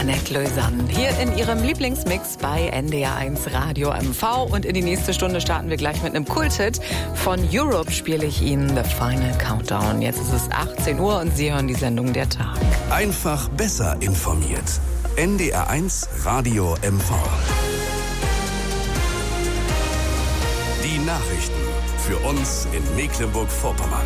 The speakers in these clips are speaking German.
Annette Lausanne hier in ihrem Lieblingsmix bei NDR1 Radio MV. Und in die nächste Stunde starten wir gleich mit einem Kulthit. Von Europe spiele ich Ihnen The Final Countdown. Jetzt ist es 18 Uhr und Sie hören die Sendung Der Tag. Einfach besser informiert. NDR1 Radio MV. Die Nachrichten für uns in Mecklenburg-Vorpommern.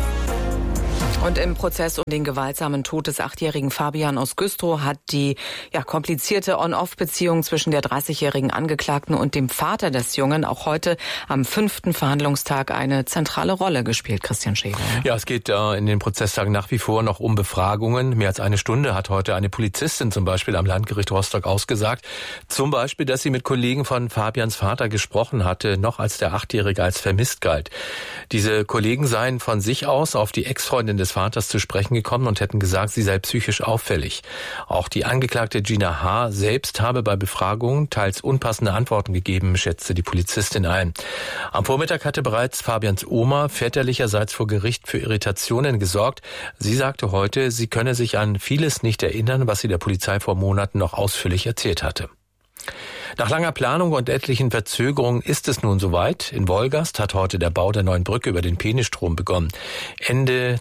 Und im Prozess um den gewaltsamen Tod des 8-jährigen Fabian aus Güstrow hat die komplizierte On-Off-Beziehung zwischen der 30-jährigen Angeklagten und dem Vater des Jungen auch heute am 5. Verhandlungstag eine zentrale Rolle gespielt. Christian Schäfer. Ja, es geht in den Prozesstagen nach wie vor noch um Befragungen. Mehr als eine Stunde hat heute eine Polizistin zum Beispiel am Landgericht Rostock ausgesagt. Zum Beispiel, dass sie mit Kollegen von Fabians Vater gesprochen hatte, noch als der 8-Jährige als vermisst galt. Diese Kollegen seien von sich aus auf die Ex-Freundin des Vaters zu sprechen gekommen und hätten gesagt, sie sei psychisch auffällig. Auch die Angeklagte Gina H. selbst habe bei Befragungen teils unpassende Antworten gegeben, schätzte die Polizistin ein. Am Vormittag hatte bereits Fabians Oma väterlicherseits vor Gericht für Irritationen gesorgt. Sie sagte heute, sie könne sich an vieles nicht erinnern, was sie der Polizei vor Monaten noch ausführlich erzählt hatte. Nach langer Planung und etlichen Verzögerungen ist es nun soweit. In Wolgast hat heute der Bau der neuen Brücke über den Peenestrom begonnen. Ende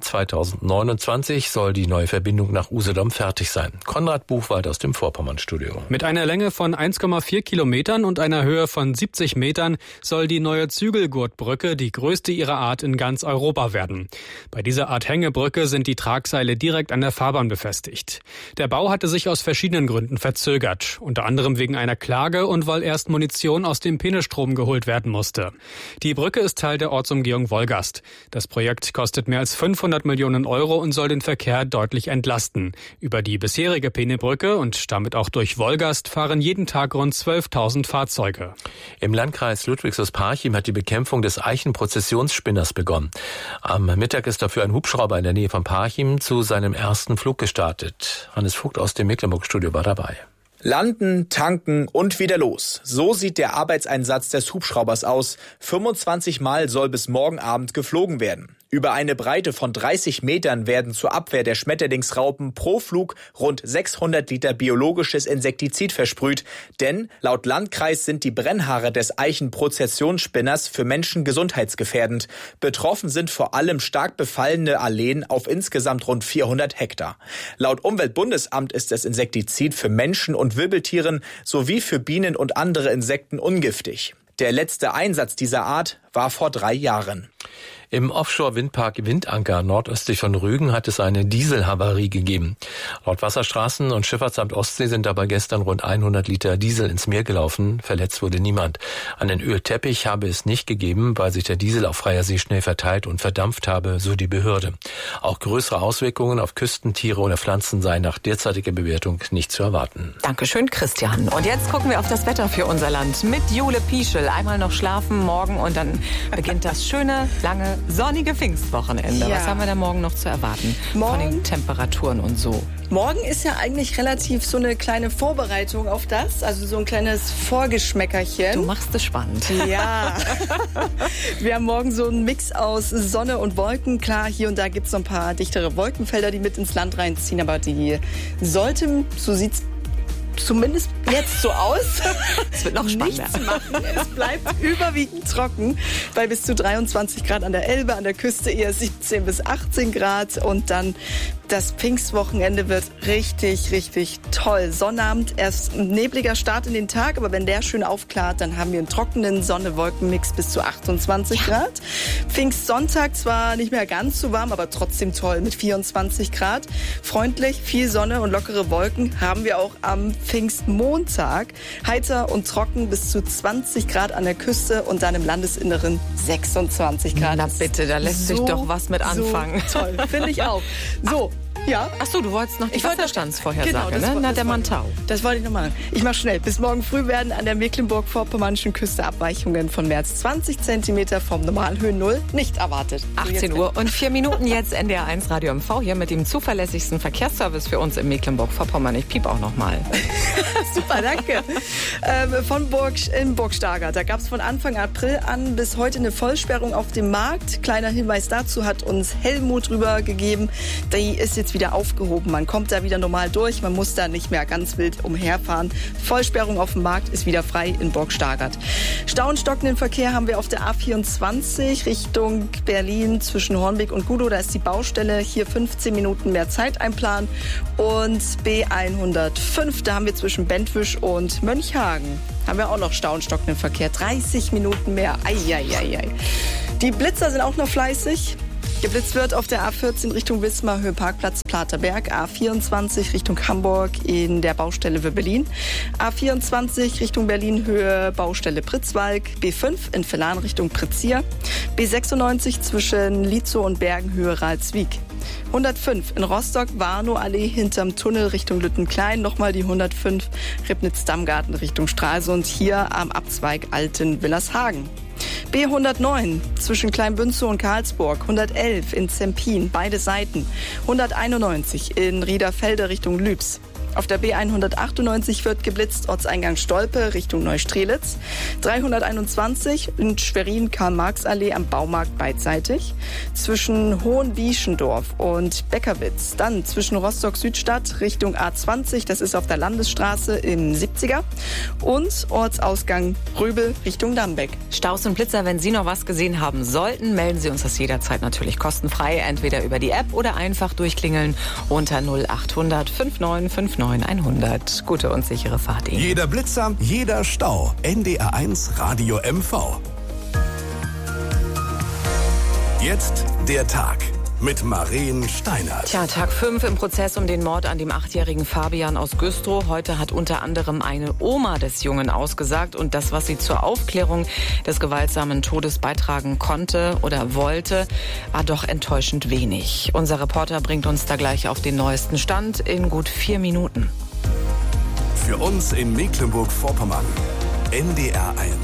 2029 soll die neue Verbindung nach Usedom fertig sein. Konrad Buchwald aus dem Vorpommernstudio. Mit einer Länge von 1,4 Kilometern und einer Höhe von 70 Metern soll die neue Zügelgurtbrücke die größte ihrer Art in ganz Europa werden. Bei dieser Art Hängebrücke sind die Tragseile direkt an der Fahrbahn befestigt. Der Bau hatte sich aus verschiedenen Gründen verzögert, unter anderem wegen einer Klage und weil erst Munition aus dem Peenestrom geholt werden musste. Die Brücke ist Teil der Ortsumgehung Wolgast. Das Projekt kostet mehr als 500 Millionen Euro und soll den Verkehr deutlich entlasten. Über die bisherige Peenebrücke und damit auch durch Wolgast fahren jeden Tag rund 12.000 Fahrzeuge. Im Landkreis Ludwigshaus-Parchim hat die Bekämpfung des Eichenprozessionsspinners begonnen. Am Mittag ist dafür ein Hubschrauber in der Nähe von Parchim zu seinem ersten Flug gestartet. Hannes Vogt aus dem Mecklenburg-Studio war dabei. Landen, tanken und wieder los. So sieht der Arbeitseinsatz des Hubschraubers aus. 25 Mal soll bis morgen Abend geflogen werden. Über eine Breite von 30 Metern werden zur Abwehr der Schmetterlingsraupen pro Flug rund 600 Liter biologisches Insektizid versprüht. Denn laut Landkreis sind die Brennhaare des Eichenprozessionsspinners für Menschen gesundheitsgefährdend. Betroffen sind vor allem stark befallene Alleen auf insgesamt rund 400 Hektar. Laut Umweltbundesamt ist das Insektizid für Menschen und Wirbeltieren sowie für Bienen und andere Insekten ungiftig. Der letzte Einsatz dieser Art war vor 3 Jahren. Im Offshore-Windpark Windanker nordöstlich von Rügen hat es eine Dieselhavarie gegeben. Laut Wasserstraßen- und Schifffahrtsamt Ostsee sind dabei gestern rund 100 Liter Diesel ins Meer gelaufen. Verletzt wurde niemand. Einen Ölteppich habe es nicht gegeben, weil sich der Diesel auf freier See schnell verteilt und verdampft habe, so die Behörde. Auch größere Auswirkungen auf Küsten, Tiere oder Pflanzen seien nach derzeitiger Bewertung nicht zu erwarten. Dankeschön, Christian. Und jetzt gucken wir auf das Wetter für unser Land mit Jule Pieschel. Einmal noch schlafen morgen und dann beginnt das schöne, lange, sonnige Pfingstwochenende. Ja. Was haben wir da morgen noch zu erwarten? Von den Temperaturen und so. Morgen ist ja eigentlich relativ so eine kleine Vorbereitung auf das, also so ein kleines Vorgeschmäckerchen. Du machst es spannend. Ja. Wir haben morgen so einen Mix aus Sonne und Wolken. Klar, hier und da gibt es so ein paar dichtere Wolkenfelder, die mit ins Land reinziehen, aber die sollten, so sieht's zumindest jetzt so aus. Es wird noch spannender. Nichts machen. Es bleibt überwiegend trocken bei bis zu 23 Grad an der Elbe, an der Küste eher 17 bis 18 Grad und dann das Pfingstwochenende wird richtig, richtig toll. Sonnabend, erst ein nebliger Start in den Tag, aber wenn der schön aufklart, dann haben wir einen trockenen Sonne-Wolken-Mix bis zu 28 Grad. Pfingstsonntag zwar nicht mehr ganz so warm, aber trotzdem toll mit 24 Grad. Freundlich, viel Sonne und lockere Wolken haben wir auch am Pfingstmontag. Heiter und trocken bis zu 20 Grad an der Küste und dann im Landesinneren 26 Grad. Na bitte, da lässt sich doch was mit anfangen. So toll, finde ich auch. So. Ja. Ach so, du wolltest noch die Wasserstandsvorhersage, genau, ne? Na, der Mantau. Das wollte ich noch machen. Ich mache schnell. Bis morgen früh werden an der Mecklenburg-Vorpommernischen Küste Abweichungen von mehr als 20 Zentimeter vom Normalhöhennull nicht erwartet. 18 Uhr und 4 Minuten jetzt NDR1 Radio MV hier mit dem zuverlässigsten Verkehrsservice für uns in Mecklenburg-Vorpommern. Ich piep auch noch mal. Super, danke. Von Burg Stargard. Da gab es von Anfang April an bis heute eine Vollsperrung auf dem Markt. Kleiner Hinweis dazu hat uns Helmut rübergegeben. Die ist jetzt ist wieder aufgehoben. Man kommt da wieder normal durch, man muss da nicht mehr ganz wild umherfahren. Vollsperrung auf dem Markt ist wieder frei in Burg-Stargard. Stau und stockenden Verkehr haben wir auf der A24 Richtung Berlin zwischen Hornbeck und Gudow. Da ist die Baustelle, hier 15 Minuten mehr Zeit einplanen. Und B105, da haben wir zwischen Bentwisch und Mönchhagen. Haben wir auch noch Stau und stockenden Verkehr. 30 Minuten mehr. Eieiei. Die Blitzer sind auch noch fleißig. Geblitzt wird auf der A14 Richtung Wismar, Höhe Parkplatz Platerberg, A24 Richtung Hamburg in der Baustelle für Berlin, A24 Richtung Berlin, Höhe Baustelle Pritzwalk, B5 in Vellan Richtung Pritzia, B96 zwischen Lietzow und Bergen, Höhe Ralswiek. 105 in Rostock, Warnow-Allee hinterm Tunnel Richtung Lüttenklein, nochmal die 105 Ribnitz-Dammgarten Richtung Stralsund, hier am Abzweig Alten-Willershagen. B109 zwischen Kleinbünzow und Karlsburg, 111 in Zempin, beide Seiten, 191 in Riederfelde Richtung Lübs. Auf der B198 wird geblitzt, Ortseingang Stolpe Richtung Neustrelitz. 321 in Schwerin, Karl-Marx-Allee am Baumarkt beidseitig. Zwischen Hohenwieschendorf und Beckerwitz. Dann zwischen Rostock-Südstadt Richtung A20, das ist auf der Landesstraße im 70er. Und Ortsausgang Röbel Richtung Dambeck. Staus und Blitzer, wenn Sie noch was gesehen haben sollten, melden Sie uns das jederzeit natürlich kostenfrei. Entweder über die App oder einfach durchklingeln unter 0800 5959 100. Gute und sichere Fahrt Ihnen. Jeder Blitzer, jeder Stau. NDR1 Radio MV. Jetzt der Tag mit Maren Steinert. Tja, Tag 5 im Prozess um den Mord an dem 8-jährigen Fabian aus Güstrow. Heute hat unter anderem eine Oma des Jungen ausgesagt. Und das, was sie zur Aufklärung des gewaltsamen Todes beitragen konnte oder wollte, war doch enttäuschend wenig. Unser Reporter bringt uns da gleich auf den neuesten Stand in gut 4 Minuten. Für uns in Mecklenburg-Vorpommern. NDR1.